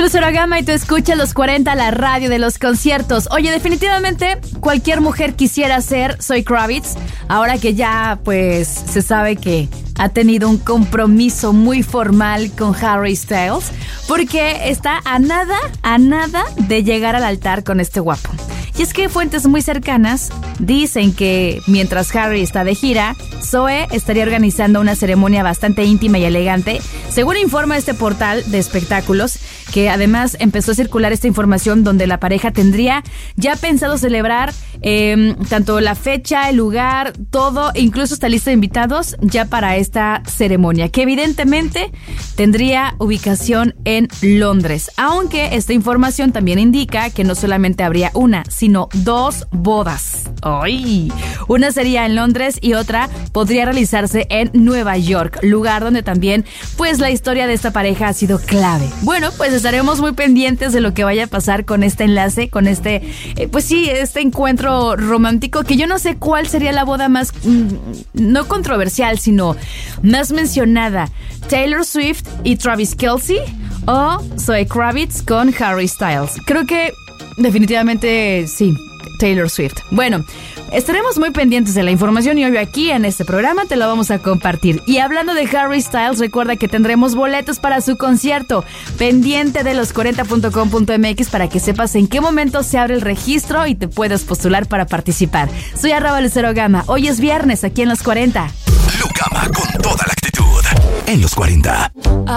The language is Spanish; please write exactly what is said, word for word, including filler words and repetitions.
Lucero Gama y tú escuchas Los cuarenta, la radio de los conciertos. Oye, definitivamente cualquier mujer quisiera ser Zoe Kravitz, ahora que ya pues se sabe que ha tenido un compromiso muy formal con Harry Styles, porque está a nada, a nada de llegar al altar con este guapo. Y es que fuentes muy cercanas dicen que mientras Harry está de gira, Zoe estaría organizando una ceremonia bastante íntima y elegante, según informa este portal de espectáculos, que además empezó a circular esta información donde la pareja tendría ya pensado celebrar eh, tanto la fecha, el lugar, todo, incluso esta lista de invitados ya para esta ceremonia, que evidentemente tendría ubicación en Londres, aunque esta información también indica que no solamente habría una, sino dos bodas. ¡Ay! Una sería en Londres y otra podría realizarse en Nueva York, lugar donde también pues la historia de esta pareja ha sido clave. Bueno, pues estaremos muy pendientes de lo que vaya a pasar con este enlace, con este, eh, pues sí, este encuentro romántico, que yo no sé cuál sería la boda más, mmm, no controversial, sino más mencionada, Taylor Swift y Travis Kelce o Zoe Kravitz con Harry Styles. Creo que definitivamente sí, Taylor Swift. Bueno, estaremos muy pendientes de la información y hoy aquí en este programa te lo vamos a compartir. Y hablando de Harry Styles, recuerda que tendremos boletos para su concierto. Pendiente de los cuarenta punto com punto m x para que sepas en qué momento se abre el registro y te puedas postular para participar. Soy arroba Lucero Gama. Hoy es viernes aquí en Los cuarenta. Lu Gama con toda la actitud en Los cuarenta.